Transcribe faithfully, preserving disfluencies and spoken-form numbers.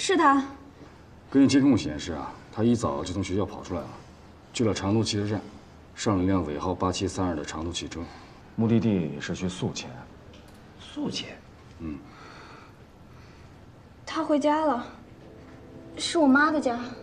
是他。 根据监控显示啊，他一早就从学校跑出来了，去了长途汽车站，上了一辆尾号八七三二的长途汽车，目的地是去宿迁。 宿迁？ 嗯。 他回家了，是我妈的家。